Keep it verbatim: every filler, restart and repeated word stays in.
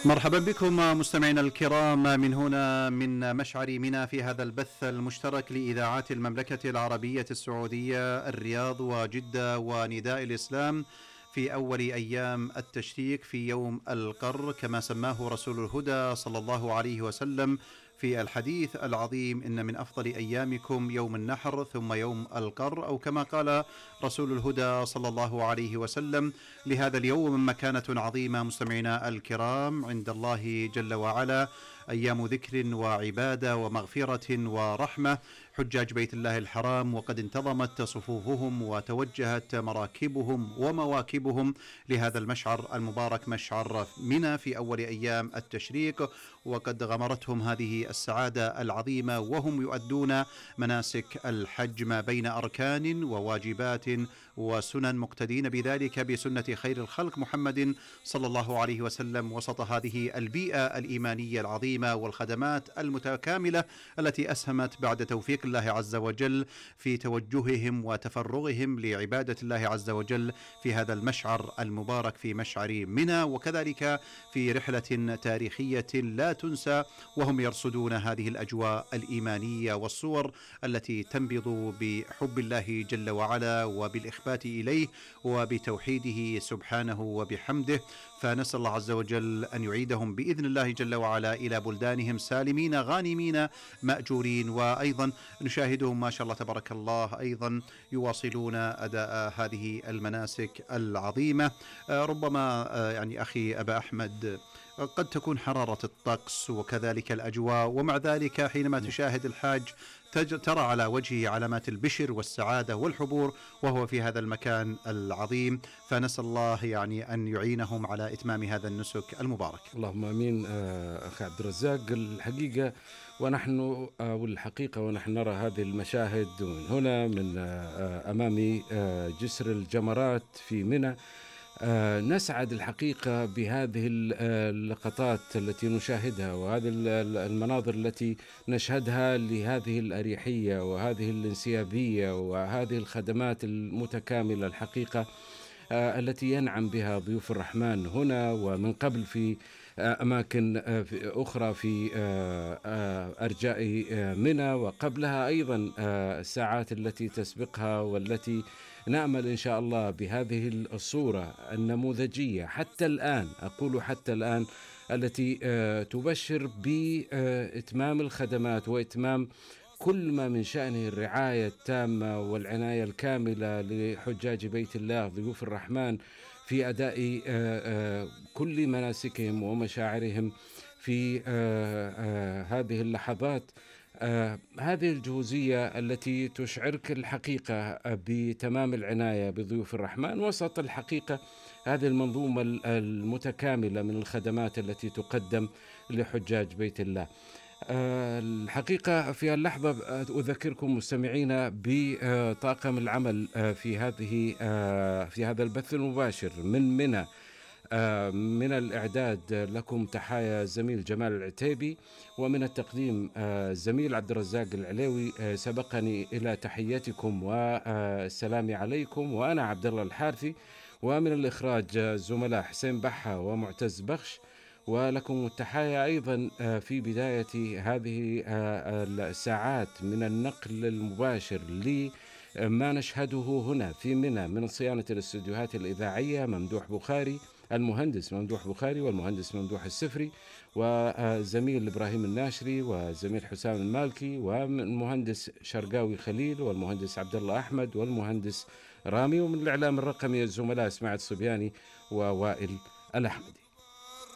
مرحبا بكم مستمعينا الكرام من هنا من مشعر منى في هذا البث المشترك لإذاعات المملكة العربية السعودية الرياض وجدة ونداء الإسلام في أول أيام التشريك في يوم القر كما سماه رسول الهدى صلى الله عليه وسلم في الحديث العظيم: إن من أفضل أيامكم يوم النحر ثم يوم القر، أو كما قال رسول الهدى صلى الله عليه وسلم. لهذا اليوم مكانة عظيمة مستمعينا الكرام عند الله جل وعلا، أيام ذكر وعبادة ومغفرة ورحمة. حجاج بيت الله الحرام وقد انتظمت صفوفهم وتوجهت مراكبهم ومواكبهم لهذا المشعر المبارك، مشعر منى، في أول أيام التشريك، وقد غمرتهم هذه السعادة العظيمة وهم يؤدون مناسك الحج ما بين أركان وواجبات وسنن، مقتدين بذلك بسنة خير الخلق محمد صلى الله عليه وسلم، وسط هذه البيئة الإيمانية العظيمة والخدمات المتكاملة التي أسهمت بعد توفيق الله عز وجل في توجههم وتفرغهم لعبادة الله عز وجل في هذا المشعر المبارك، في مشعر منى، وكذلك في رحلة تاريخية لا تنسى وهم يرصدون هذه الأجواء الإيمانية والصور التي تنبض بحب الله جل وعلا وبالإخبات إليه وبتوحيده سبحانه وبحمده. فنسأل الله عز وجل أن يعيدهم بإذن الله جل وعلا إلى بلدانهم سالمين غانمين مأجورين، وأيضا نشاهدهم ما شاء الله تبارك الله أيضا يواصلون أداء هذه المناسك العظيمة. ربما يعني أخي أبا أحمد قد تكون حرارة الطقس وكذلك الأجواء، ومع ذلك حينما تشاهد الحاج ترى على وجهه علامات البشر والسعادة والحبور وهو في هذا المكان العظيم. فنسأل الله يعني أن يعينهم على إتمام هذا النسك المبارك. اللهم آمين. أخي عبد الرزاق، الحقيقة ونحن والحقيقة ونحن نرى هذه المشاهد من هنا من أمام جسر الجمرات في منى، آه نسعد الحقيقة بهذه اللقطات التي نشاهدها وهذه المناظر التي نشهدها لهذه الأريحية وهذه الانسيابية وهذه الخدمات المتكاملة الحقيقة آه التي ينعم بها ضيوف الرحمن هنا ومن قبل في آه أماكن آه في أخرى في آه آه أرجاء آه منى، وقبلها أيضا آه الساعات التي تسبقها، والتي نأمل إن شاء الله بهذه الصورة النموذجية حتى الآن، أقول حتى الآن، التي آه تبشر بإتمام الخدمات وإتمام كل ما من شأنه الرعاية التامة والعناية الكاملة لحجاج بيت الله ضيوف الرحمن في أداء آه آه كل مناسكهم ومشاعرهم في آه آه هذه اللحظات. آه هذه الجهوزية التي تشعرك الحقيقة بتمام العناية بضيوف الرحمن وسط الحقيقة هذه المنظومة المتكاملة من الخدمات التي تقدم لحجاج بيت الله. آه الحقيقة في اللحظة أذكركم مستمعين بطاقم العمل آه في هذه آه في هذا البث المباشر من منى. آه من الإعداد لكم تحايا زميل جمال العتيبي، ومن التقديم آه زميل عبد الرزاق العليوي. آه سبقني إلى تحياتكم والسلام عليكم، وأنا عبد الله الحارثي. ومن الإخراج زملاء حسين بحة ومعتز بخش، ولكم التحايا أيضا آه في بداية هذه آه الساعات من النقل المباشر لما نشهده هنا في منى من صيانة الاستديوهات الإذاعية ممدوح بخاري، المهندس ممدوح بخاري والمهندس ممدوح السفري، وزميل إبراهيم الناشري، وزميل حسام المالكي، والمهندس شرقاوي خليل، والمهندس عبد الله أحمد، والمهندس رامي، ومن الإعلام الرقمي الزملاء اسماعيل الصبياني ووائل الأحمدي.